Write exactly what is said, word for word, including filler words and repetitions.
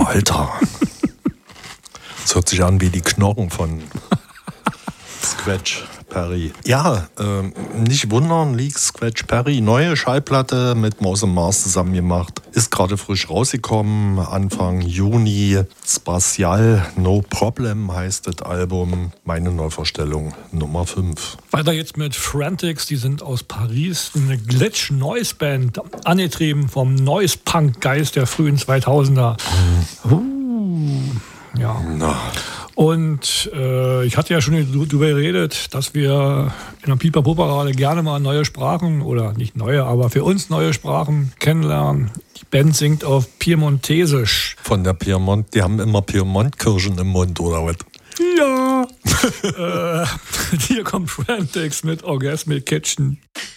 Oh, Alter. Das hört sich an wie die Knochen von Scratch Perry. Ja, äh, nicht wundern, liegt Scratch Perry. Neue Schallplatte mit Maus und Mars zusammen gemacht. Ist gerade frisch rausgekommen, Anfang Juni. Spatial No Problem heißt das Album. Meine Neuvorstellung Nummer fünf. Weiter jetzt mit Frantics, die sind aus Paris. Eine Glitch-Noise-Band, angetrieben vom Noise-Punk-Geist der frühen zweitausender. Mhm. Uh, ja. Na. Und äh, ich hatte ja schon darüber geredet, dass wir in der Pipa-Pupa-Parade gerne mal neue Sprachen, oder nicht neue, aber für uns neue Sprachen kennenlernen. Die Band singt auf Piemontesisch. Von der Piemont, die haben immer Piemontkirschen im Mund, oder was? Ja. äh, hier kommt Frantics mit Orgasmic Kitchen.